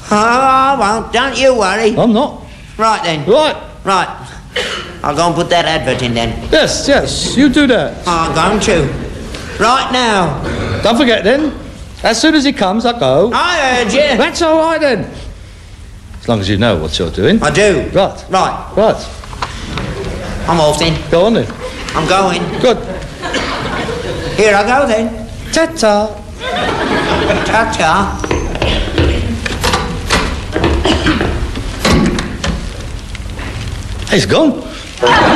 Oh, I won't. Don't you worry. I'm not. Right then. Right. Right. I'll go and put that advert in then. Yes, you do that. I'm going to. Right now. Don't forget then, as soon as he comes, I go. I heard you. That's all right then. As long as you know what you're doing. I do. Right. Right. I'm off then. Go on then. I'm going. Good. Here I go then. Ta-ta. Ta-ta. He's gone.